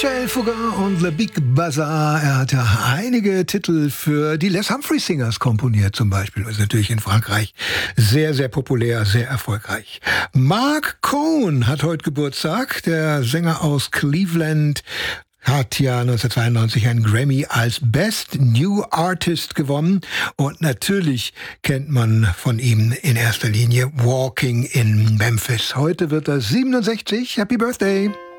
Michel Foucault und Le Big Bazaar. Er hat ja einige Titel für die Les Humphrey Singers komponiert zum Beispiel. Das ist natürlich in Frankreich sehr, sehr populär, sehr erfolgreich. Marc Cohn hat heute Geburtstag. Der Sänger aus Cleveland hat ja 1992 einen Grammy als Best New Artist gewonnen. Und natürlich kennt man von ihm in erster Linie Walking in Memphis. Heute wird er 67. Happy Birthday!